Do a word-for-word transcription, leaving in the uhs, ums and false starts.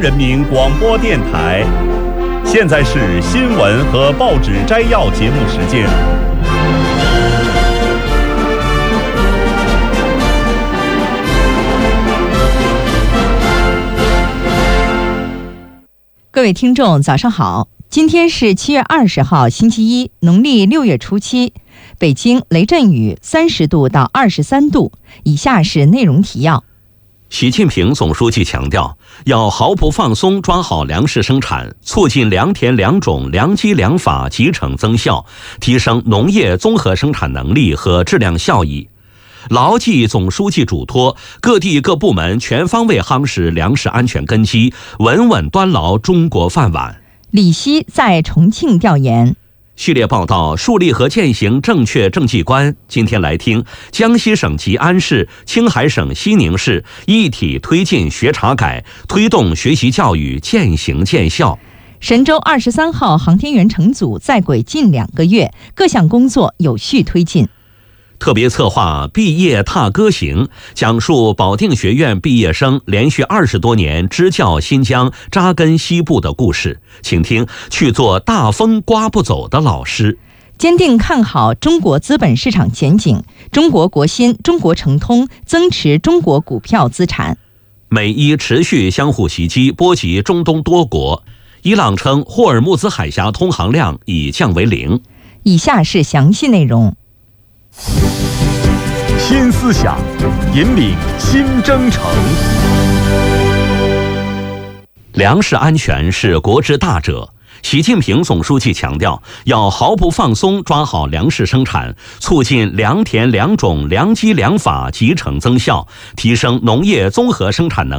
人民广播电台，现在是新闻和报纸摘要节目时间。 各位听众，早上好！今天是七月二十号，星期一，农历六月初七。北京雷阵雨，三十度到二十三度。以下是内容提要。 习近平总书记强调，要毫不放松抓好粮食生产，促进良田良种、良机良法集成增效，提升农业综合生产能力和质量效益。牢记总书记嘱托，各地各部门全方位夯实粮食安全根基，稳稳端牢中国饭碗。 李希在重庆调研。 系列报道树立和践行正确政绩观。今天来听江西省吉安市、青海省西宁市一体推进学查改，推动学习教育渐行渐效。 神舟二十三号航天员乘组在轨近两个月，各项工作有序推进。 特别策划毕业踏歌行，讲述保定学院毕业生连续二十多年支教新疆、扎根西部的故事。请听去做大风刮不走的老师。 坚定看好中国资本市场前景，中国国新、中国诚通增持中国股票资产。 美伊持续相互袭击，波及中东多国。伊朗称霍尔木兹海峡通航量已降为零。 以下是详细内容。 新思想，引领新征程。 粮食安全是国之大者。习近平总书记强调，要毫不放松抓好粮食生产，促进良田良种、良机良法集成增效，提升农业综合生产能力。